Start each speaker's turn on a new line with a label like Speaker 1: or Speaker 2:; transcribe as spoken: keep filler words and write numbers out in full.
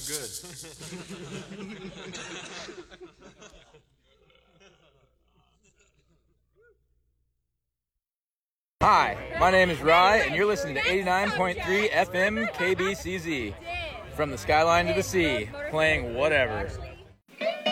Speaker 1: good.
Speaker 2: Hi, my name is Rye, and you're listening to eighty-nine point three F M K B C Z. From the skyline to the sea, playing whatever.